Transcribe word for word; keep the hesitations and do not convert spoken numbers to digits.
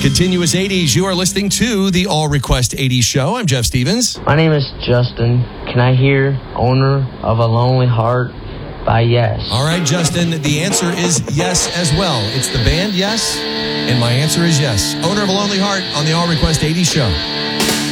Continuous eighties, you are listening to the All Request eighties show. I'm Jeff Stevens. My name is Justin. Can I hear Owner of a Lonely Heart by Yes? All right, Justin, the answer is yes as well. It's the band Yes, and my answer is yes. Owner of a Lonely Heart on the All Request eighties show.